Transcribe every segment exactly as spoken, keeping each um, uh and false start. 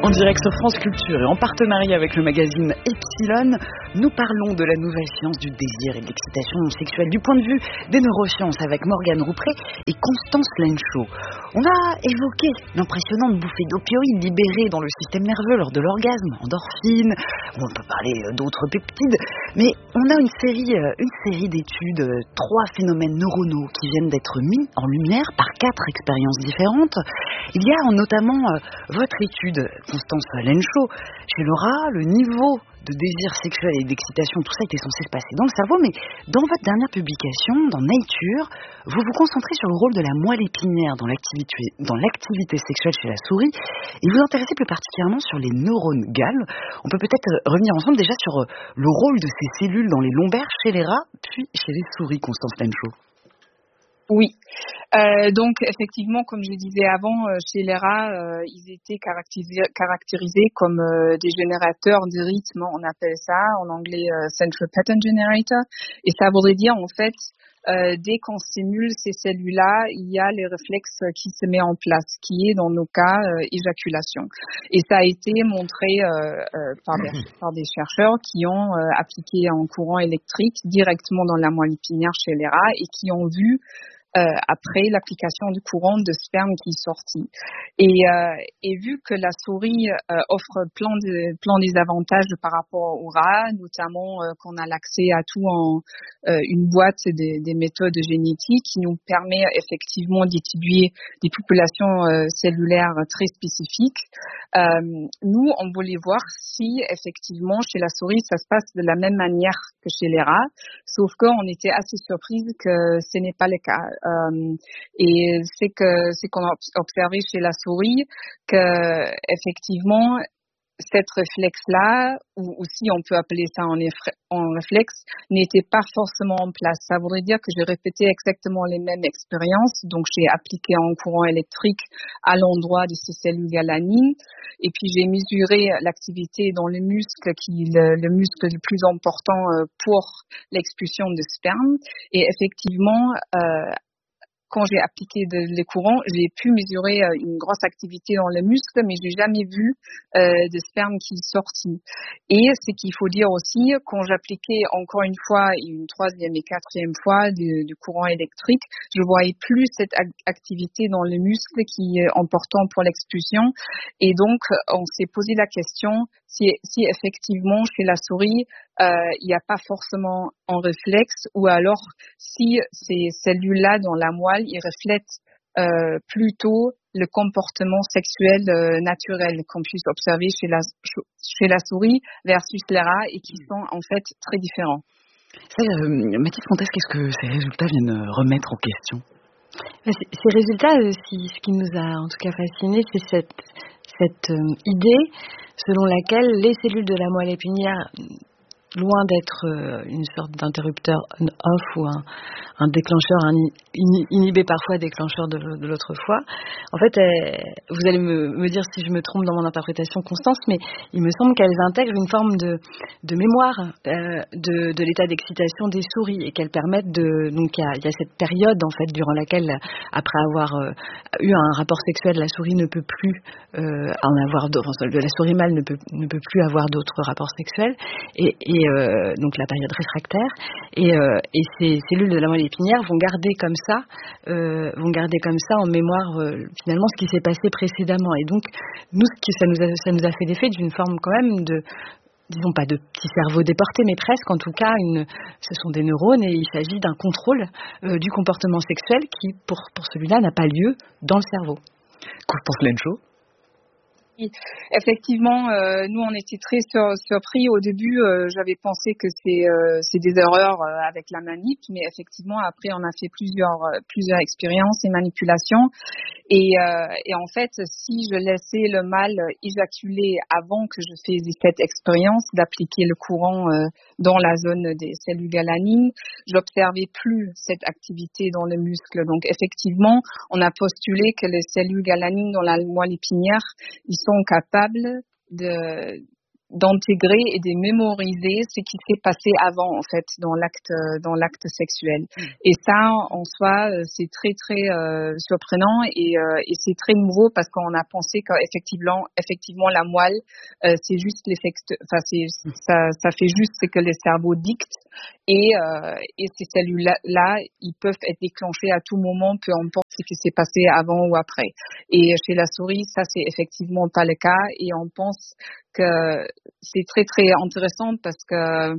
En direct sur France Culture et en partenariat avec le magazine Epsilon, nous parlons de la nouvelle science du désir et de l'excitation sexuelle du point de vue des neurosciences avec Morgane Roupré et Constance Lenchot. On a évoqué l'impressionnante bouffée d'opioïdes libérée dans le système nerveux lors de l'orgasme, endorphines, on peut parler d'autres peptides, mais on a une série, une série d'études, trois phénomènes neuronaux qui viennent d'être mis en lumière par quatre expériences différentes. Il y a notamment votre étude, Constance Lenchot, chez Laura, le niveau de désir sexuel et d'excitation, tout ça était censé se passer dans le cerveau, mais dans votre dernière publication, dans Nature, vous vous concentrez sur le rôle de la moelle épinière dans l'activité, dans l'activité sexuelle chez la souris, et vous intéressez plus particulièrement sur les neurones G A L. On peut peut-être revenir ensemble déjà sur le rôle de ces cellules dans les lombaires chez les rats, puis chez les souris, Constance Lenchot. Oui, euh, donc effectivement, comme je disais avant, euh, chez les rats, euh, ils étaient caractérisés, caractérisés comme euh, des générateurs de rythme, on appelle ça en anglais euh, Central Pattern Generator, et ça voudrait dire en fait, euh, dès qu'on stimule ces cellules-là, il y a les réflexes qui se mettent en place, qui est dans nos cas euh, éjaculation. Et ça a été montré euh, euh, par, des, par des chercheurs qui ont euh, appliqué un courant électrique directement dans la moelle épinière chez les rats et qui ont vu Euh, après l'application du courant de sperme qui est sorti. Et, euh, et vu que la souris euh, offre plein de plein des avantages par rapport au rat, notamment euh, qu'on a l'accès à tout en euh, une boîte des, des méthodes génétiques qui nous permet effectivement d'étudier des populations euh, cellulaires très spécifiques. Euh, nous, on voulait voir si effectivement chez la souris ça se passe de la même manière que chez les rats, sauf qu'on était assez surprise que ce n'est pas le cas. Euh, et c'est que c'est qu'on a observé chez la souris que effectivement cet réflexe-là, ou aussi on peut appeler ça en, effre- en réflexe, n'était pas forcément en place. Ça voudrait dire que j'ai répété exactement les mêmes expériences, donc j'ai appliqué un courant électrique à l'endroit de ces cellules galanines, et puis j'ai mesuré l'activité dans le muscle, qui est le, le muscle le plus important pour l'expulsion de sperme, et effectivement, euh, quand j'ai appliqué de, les courants, j'ai pu mesurer euh, une grosse activité dans le muscle, mais j'ai jamais vu euh, de sperme qui est sorti. Et ce qu'il faut dire aussi, quand j'appliquais encore une fois, une troisième et quatrième fois du, du courant électrique, je voyais plus cette ag- activité dans le muscle qui est important pour l'expulsion. Et donc, on s'est posé la question si, si effectivement chez la souris, euh, il n'y a pas forcément un réflexe, ou alors si ces cellules-là dans la moelle, ils reflètent euh, plutôt le comportement sexuel euh, naturel qu'on puisse observer chez la, chez la souris versus les rats et qui sont en fait très différents. Ça, euh, Mathilde Comtesse, qu'est-ce que ces résultats viennent remettre en question? Ces résultats, euh, si, ce qui nous a en tout cas fascinés, c'est cette, cette euh, idée selon laquelle les cellules de la moelle épinière, loin d'être euh, une sorte d'interrupteur on-off ou un, un déclencheur un in, inhibé parfois déclencheur de, de l'autre fois. En fait, elles, vous allez me, me dire si je me trompe dans mon interprétation, Constance, mais il me semble qu'elles intègrent une forme de, de mémoire euh, de, de l'état d'excitation des souris et qu'elles permettent de... Donc il y a, il y a cette période en fait durant laquelle, après avoir euh, eu un rapport sexuel, la souris ne peut plus euh, en avoir d'autres, enfin, la souris mâle ne peut, ne peut plus avoir d'autres rapports sexuels et, et Euh, donc la période réfractaire, et, euh, et ces cellules de la moelle épinière vont garder comme ça, euh, vont garder comme ça en mémoire euh, finalement ce qui s'est passé précédemment. Et donc nous, ce qui, ça nous a, ça nous a fait l'effet d'une forme quand même de, disons pas de petit cerveau déporté, mais presque en tout cas, une, ce sont des neurones et il s'agit d'un contrôle euh, du comportement sexuel qui, pour, pour celui-là, n'a pas lieu dans le cerveau. Constance Lenchot. Effectivement, euh, nous on était très sur, surpris au début. Euh, j'avais pensé que c'est, euh, c'est des erreurs euh, avec la manip, mais effectivement après on a fait plusieurs euh, plusieurs expériences et manipulations. Et, euh, et en fait, si je laissais le mâle éjaculer avant que je faisais cette expérience d'appliquer le courant euh, dans la zone des cellules galanines, j'observais plus cette activité dans le muscle. Donc effectivement, on a postulé que les cellules galanines dans la moelle épinière, ils sont capables de d'intégrer et de mémoriser ce qui s'est passé avant, en fait, dans l'acte, dans l'acte sexuel. Mmh. Et ça, en soi, c'est très, très euh, surprenant et, euh, et c'est très nouveau parce qu'on a pensé qu'effectivement, effectivement, la moelle, euh, c'est juste l'effet, enfin, c'est, ça, ça fait juste ce que le cerveau dicte et, euh, et ces cellules-là, ils peuvent être déclenchées à tout moment, peu importe ce qui s'est passé avant ou après. Et chez la souris, ça, c'est effectivement pas le cas et on pense que c'est très très intéressant parce que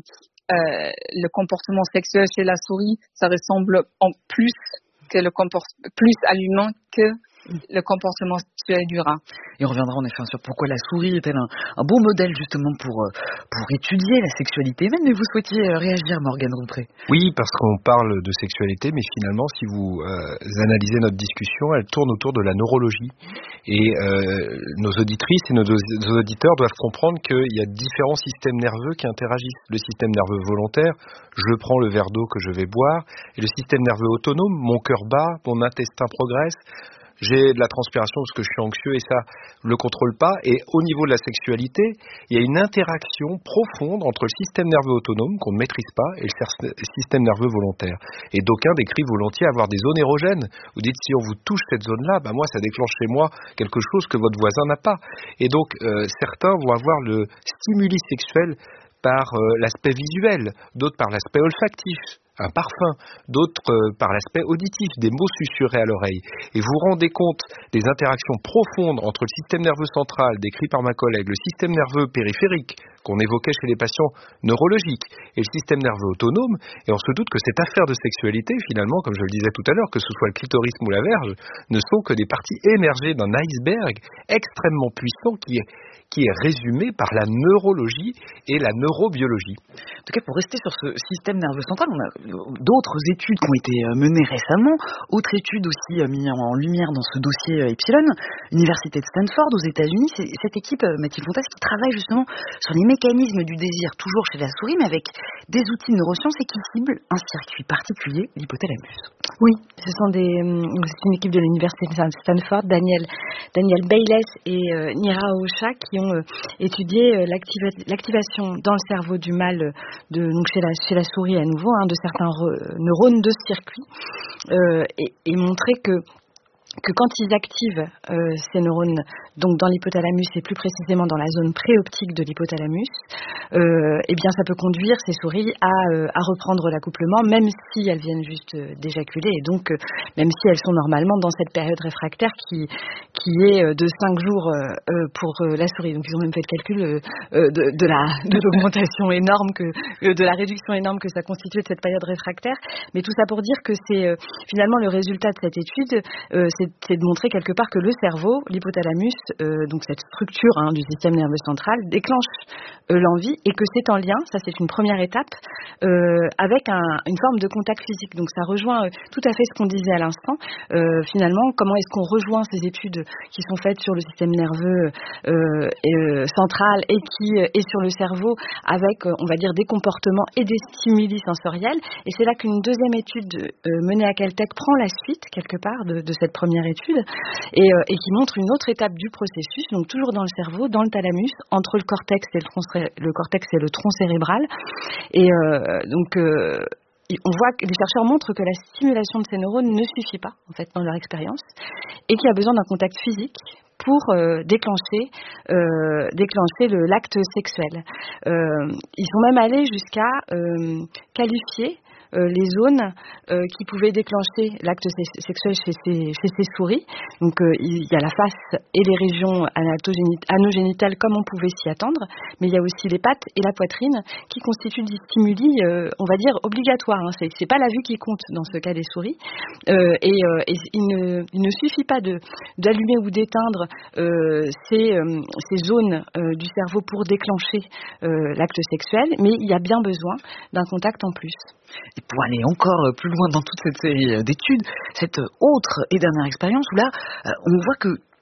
euh, le comportement sexuel chez la souris, ça ressemble en plus que le comport- plus à l'humain que le comportement sexuel du rat. Et on reviendra en effet sur pourquoi la souris est-elle un, un bon modèle justement pour, pour étudier la sexualité. Même, mais vous souhaitiez réagir, Morgane Roupré. Oui, parce qu'on parle de sexualité, mais finalement, si vous euh, analysez notre discussion, elle tourne autour de la neurologie. Et euh, nos auditrices et nos, nos auditeurs doivent comprendre qu'il y a différents systèmes nerveux qui interagissent. Le système nerveux volontaire, je prends le verre d'eau que je vais boire, et le système nerveux autonome, mon cœur bat, mon intestin progresse, j'ai de la transpiration parce que je suis anxieux et ça le contrôle pas. Et au niveau de la sexualité, il y a une interaction profonde entre le système nerveux autonome qu'on ne maîtrise pas et le système nerveux volontaire. Et d'aucuns décrivent volontiers avoir des zones érogènes. Vous dites si on vous touche cette zone-là, bah moi ça déclenche chez moi quelque chose que votre voisin n'a pas. Et donc euh, certains vont avoir le stimuli sexuel par euh, l'aspect visuel, d'autres par l'aspect olfactif, un parfum, d'autres euh, par l'aspect auditif, des mots susurrés à l'oreille. Et vous vous rendez compte des interactions profondes entre le système nerveux central, décrit par ma collègue, le système nerveux périphérique, qu'on évoquait chez les patients neurologiques, et le système nerveux autonome, et on se doute que cette affaire de sexualité, finalement, comme je le disais tout à l'heure, que ce soit le clitoris ou la verge, ne sont que des parties émergées d'un iceberg extrêmement puissant qui est qui est résumé par la neurologie et la neurobiologie. En tout cas, pour rester sur ce système nerveux central, on a d'autres études qui ont été menées récemment, autre étude aussi mise en lumière dans ce dossier Epsilon, l'université de Stanford aux États-Unis. C'est cette équipe, Mathilde Fontas, qui travaille justement sur les mécanismes du désir, toujours chez la souris, mais avec des outils de neurosciences et qui ciblent un circuit particulier, l'hypothalamus. Oui, ce sont des, c'est une équipe de l'université de Stanford, Daniel, Daniel Bayless et euh, Nira Ocha, qui ont euh, étudié euh, l'activa, l'activation dans le cerveau du mâle de, donc chez, la, chez la souris à nouveau, hein, de certains re, neurones de ce circuit, euh, et, et montré que que quand ils activent euh, ces neurones, donc dans l'hypothalamus et plus précisément dans la zone préoptique de l'hypothalamus, euh, eh bien ça peut conduire ces souris à, euh, à reprendre l'accouplement, même si elles viennent juste euh, d'éjaculer, et donc euh, même si elles sont normalement dans cette période réfractaire qui qui est euh, de cinq jours euh, pour euh, la souris. Donc ils ont même fait le calcul euh, de, de la de l'augmentation énorme que euh, de la réduction énorme que ça constitue de cette période réfractaire. Mais tout ça pour dire que c'est euh, finalement le résultat de cette étude, euh, c'est c'est de montrer quelque part que le cerveau, l'hypothalamus, euh, donc cette structure hein, du système nerveux central, déclenche euh, l'envie et que c'est en lien, ça c'est une première étape, euh, avec un, une forme de contact physique. Donc ça rejoint euh, tout à fait ce qu'on disait à l'instant. Euh, finalement, comment est-ce qu'on rejoint ces études qui sont faites sur le système nerveux euh, euh, central et qui euh, est sur le cerveau avec, euh, on va dire, des comportements et des stimuli sensoriels. Et c'est là qu'une deuxième étude euh, menée à Caltech prend la suite, quelque part, de, de cette première étude et, euh, et qui montre une autre étape du processus, donc toujours dans le cerveau, dans le thalamus, entre le cortex et le tronc, le cortex et le tronc cérébral. Et euh, donc euh, on voit que les chercheurs montrent que la stimulation de ces neurones ne suffit pas en fait dans leur expérience et qu'il y a besoin d'un contact physique pour euh, déclencher, euh, déclencher le, l'acte sexuel. Euh, ils sont même allés jusqu'à euh, qualifier Euh, les zones euh, qui pouvaient déclencher l'acte sexuel chez ces, chez ces souris. Donc euh, il y a la face et les régions anogénitales comme on pouvait s'y attendre, mais il y a aussi les pattes et la poitrine qui constituent des stimuli, euh, on va dire, obligatoires. Hein. C'est, c'est pas la vue qui compte dans ce cas des souris. Euh, et euh, et il, ne, il ne suffit pas de, d'allumer ou d'éteindre euh, ces, euh, ces zones euh, du cerveau pour déclencher euh, l'acte sexuel, mais il y a bien besoin d'un contact en plus. Et pour aller encore plus loin dans toute cette série d'études, cette autre et dernière expérience où là, on voit que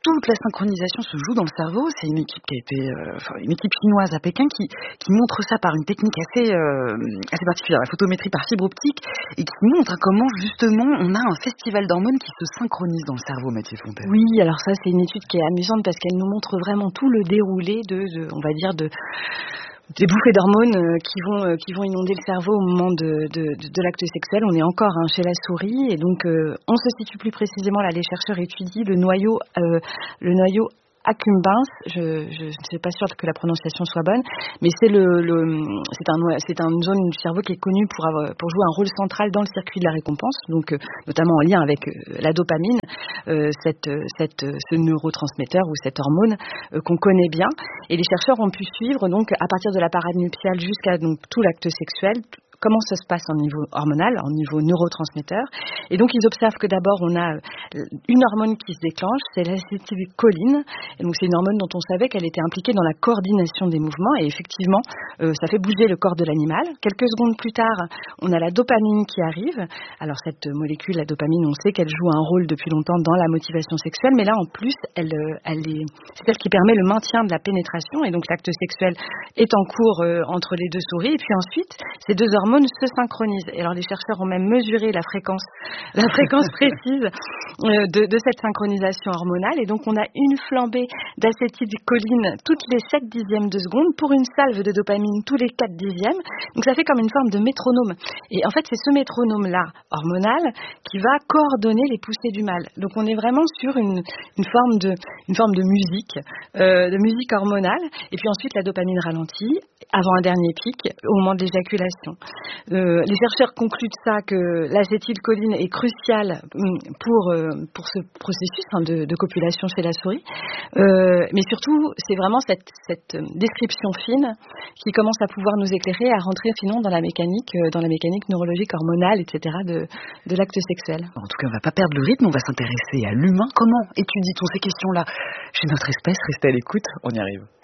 toute la synchronisation se joue dans le cerveau. C'est une équipe qui a été, euh, enfin, une équipe chinoise à Pékin qui, qui montre ça par une technique assez, euh, assez particulière, la photométrie par fibre optique, et qui montre comment justement on a un festival d'hormones qui se synchronise dans le cerveau, Mathilde Fontaine. Oui, alors ça c'est une étude qui est amusante parce qu'elle nous montre vraiment tout le déroulé de, de on va dire, de des bouffées d'hormones euh, qui vont euh, qui vont inonder le cerveau au moment de, de, de, de l'acte sexuel. On est encore hein, chez la souris et donc euh, on se situe plus précisément là. Les chercheurs étudient le noyau euh, le noyau accumbens, je je ne suis pas sûre que la prononciation soit bonne, mais c'est le, le c'est un c'est une zone du cerveau qui est connue pour avoir, pour jouer un rôle central dans le circuit de la récompense, donc euh, notamment en lien avec euh, la dopamine, euh, cette cette ce neurotransmetteur ou cette hormone euh, qu'on connaît bien. Et les chercheurs ont pu suivre donc à partir de la parade nuptiale jusqu'à donc tout l'acte sexuel comment ça se passe en niveau hormonal, en niveau neurotransmetteur. Et donc, ils observent que d'abord, on a une hormone qui se déclenche, c'est l'acétylcholine. Et donc, c'est une hormone dont on savait qu'elle était impliquée dans la coordination des mouvements. Et effectivement, euh, ça fait bouger le corps de l'animal. Quelques secondes plus tard, on a la dopamine qui arrive. Alors, cette molécule, la dopamine, on sait qu'elle joue un rôle depuis longtemps dans la motivation sexuelle. Mais là, en plus, elle, elle est, c'est celle qui permet le maintien de la pénétration. Et donc, l'acte sexuel est en cours euh, entre les deux souris. Et puis ensuite, ces deux hormones se synchronisent. Et alors les chercheurs ont même mesuré la fréquence, la fréquence précise euh, de, de cette synchronisation hormonale. Et donc on a une flambée d'acétylcholine toutes les sept dixièmes de seconde pour une salve de dopamine tous les quatre dixièmes. Donc ça fait comme une forme de métronome. Et en fait c'est ce métronome-là hormonal qui va coordonner les poussées du mâle. Donc on est vraiment sur une, une forme de, une forme de musique, euh, de musique hormonale. Et puis ensuite la dopamine ralentit avant un dernier pic au moment de l'éjaculation. Euh, les chercheurs concluent de ça que l'acétylcholine est cruciale pour, euh, pour ce processus hein, de, de copulation chez la souris. Euh, mais surtout, c'est vraiment cette, cette description fine qui commence à pouvoir nous éclairer à rentrer finalement dans la mécanique, euh, dans la mécanique neurologique, hormonale, et cetera de, de l'acte sexuel. En tout cas, on ne va pas perdre le rythme, on va s'intéresser à l'humain. Comment étudie-t-on ces questions-là chez notre espèce? Restez à l'écoute, on y arrive.